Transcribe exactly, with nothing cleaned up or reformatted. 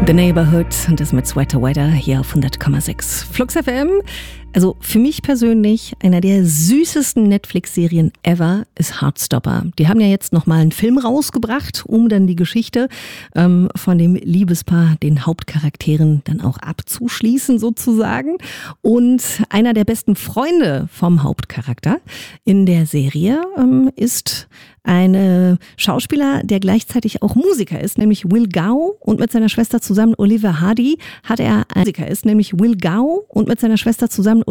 The Neighborhood und das mit Sweater Weather hier auf hundert Komma sechs Flux F M. Also für mich persönlich einer der süßesten Netflix-Serien ever ist Heartstopper. Die haben ja jetzt nochmal einen Film rausgebracht, um dann die Geschichte ähm, von dem Liebespaar, den Hauptcharakteren, dann auch abzuschließen sozusagen. Und einer der besten Freunde vom Hauptcharakter in der Serie ähm, ist ein Schauspieler, der gleichzeitig auch Musiker ist, nämlich Will Gau, und mit seiner Schwester zusammen Oliver Hardy hat er ein Musiker ist, nämlich Will Gau und mit seiner Schwester zusammen